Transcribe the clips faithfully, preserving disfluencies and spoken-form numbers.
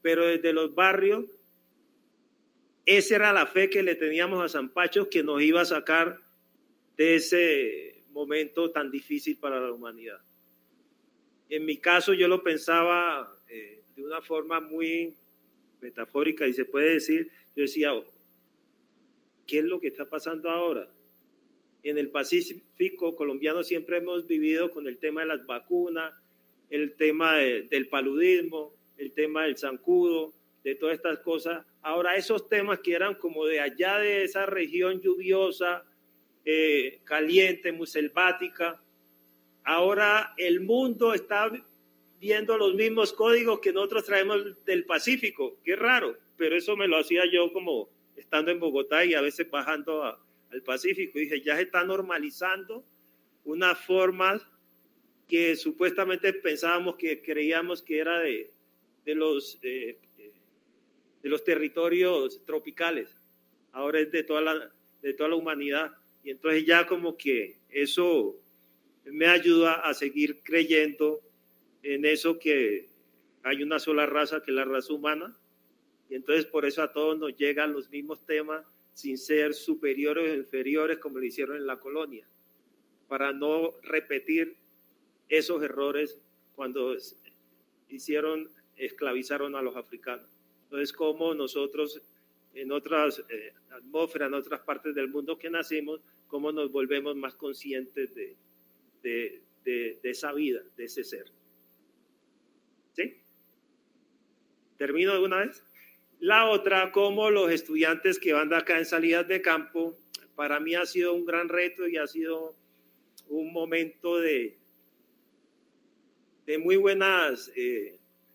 pero desde los barrios, esa era la fe que le teníamos a San Pacho, que nos iba a sacar de ese momento tan difícil para la humanidad. En mi caso yo lo pensaba eh, de una forma muy metafórica y se puede decir, yo decía, oh, ¿qué es lo que está pasando ahora? En el Pacífico colombiano siempre hemos vivido con el tema de las vacunas, el tema de, del paludismo, el tema del zancudo, de todas estas cosas. Ahora esos temas que eran como de allá de esa región lluviosa, eh, caliente, muy selvática, ahora el mundo está viendo los mismos códigos que nosotros traemos del Pacífico. Qué raro, pero eso me lo hacía yo como estando en Bogotá y a veces bajando a, al Pacífico. Y dije, ya se está normalizando unas formas que supuestamente pensábamos que creíamos que era de, de, los, eh, de los territorios tropicales. Ahora es de toda la, de toda la humanidad. Y entonces ya como que eso me ayuda a seguir creyendo en eso, que hay una sola raza, que es la raza humana, y entonces por eso a todos nos llegan los mismos temas sin ser superiores o inferiores como lo hicieron en la colonia, para no repetir esos errores cuando hicieron, esclavizaron a los africanos. Entonces, como nosotros en otras eh, atmósferas, en otras partes del mundo que nacimos, cómo nos volvemos más conscientes de, de, de, de esa vida, de ese ser. ¿Sí? ¿Termino de una vez? La otra, como los estudiantes que van de acá en salidas de campo, para mí ha sido un gran reto y ha sido un momento de, de muy buenas eh,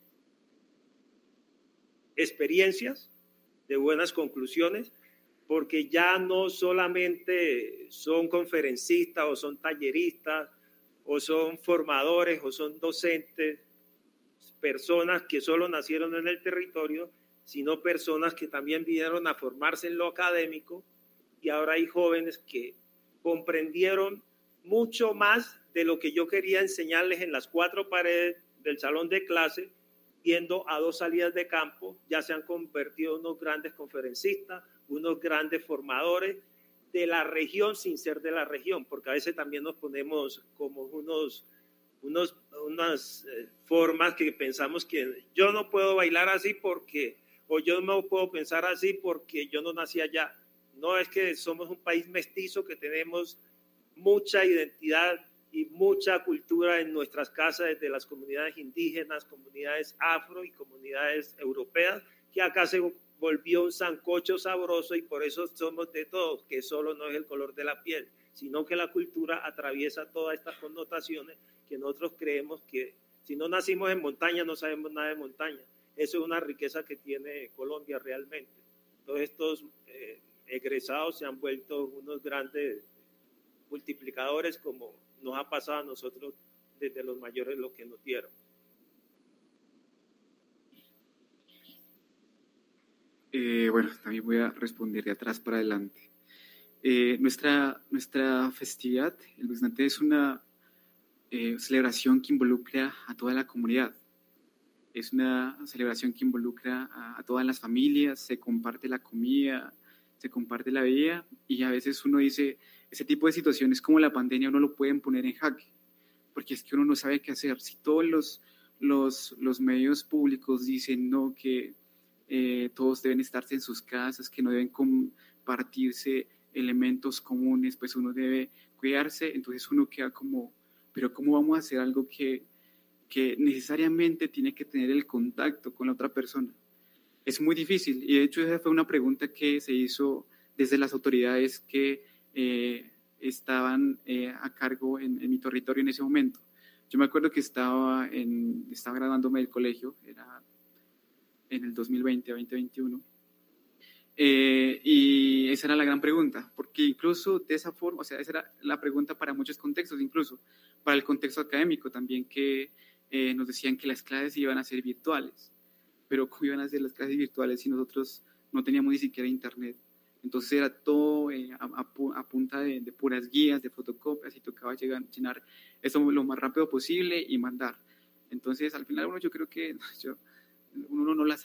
experiencias, de buenas conclusiones, porque ya no solamente son conferencistas o son talleristas o son formadores o son docentes, personas que solo nacieron en el territorio, sino personas que también vinieron a formarse en lo académico, y ahora hay jóvenes que comprendieron mucho más de lo que yo quería enseñarles en las cuatro paredes del salón de clase, yendo a dos salidas de campo. Ya se han convertido en unos grandes conferencistas, unos grandes formadores de la región sin ser de la región, porque a veces también nos ponemos como unos, unos, unas eh, formas que pensamos que yo no puedo bailar así porque, o yo no puedo pensar así porque yo no nací allá. No, es que somos un país mestizo que tenemos mucha identidad y mucha cultura en nuestras casas, desde las comunidades indígenas, comunidades afro y comunidades europeas, que acá se volvió un sancocho sabroso, y por eso somos de todos, que solo no es el color de la piel, sino que la cultura atraviesa todas estas connotaciones que nosotros creemos que si no nacimos en montaña no sabemos nada de montaña. Eso es una riqueza que tiene Colombia realmente. Todos estos eh, egresados se han vuelto unos grandes multiplicadores, como nos ha pasado a nosotros desde los mayores lo que nos dieron. Eh, bueno, también voy a responder de atrás para adelante. Eh, nuestra, nuestra festividad, el Luisnate, es una eh, celebración que involucra a toda la comunidad. Es una celebración que involucra a, a todas las familias, se comparte la comida, se comparte la vida, y a veces uno dice, ese tipo de situaciones como la pandemia uno lo pueden poner en jaque, porque es que uno no sabe qué hacer. Si todos los, los, los medios públicos dicen no, que eh, todos deben estarse en sus casas, que no deben compartirse elementos comunes, pues uno debe cuidarse, entonces uno queda como, pero ¿cómo vamos a hacer algo que, que necesariamente tiene que tener el contacto con la otra persona? Es muy difícil, y de hecho esa fue una pregunta que se hizo desde las autoridades que eh, estaban eh, a cargo en, en mi territorio en ese momento. Yo me acuerdo que estaba, en, estaba graduándome del colegio, era en el dos mil veinte, veinte veintiuno, eh, y esa era la gran pregunta, porque incluso de esa forma, o sea, esa era la pregunta para muchos contextos, incluso para el contexto académico también, que eh, nos decían que las clases iban a ser virtuales. Pero ¿cómo iban a ser las clases virtuales si nosotros no teníamos ni siquiera internet? Entonces era todo eh, a, a, a punta de, de puras guías, de fotocopias, y tocaba llegar, llenar eso lo más rápido posible y mandar. Entonces al final uno, yo creo que yo, uno no las